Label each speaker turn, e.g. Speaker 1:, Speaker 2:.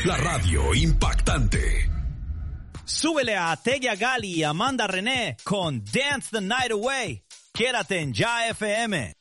Speaker 1: La radio impactante.
Speaker 2: Súbele a Tegia Gali y Amanda René con Dance the Night Away. Quédate en Ya FM.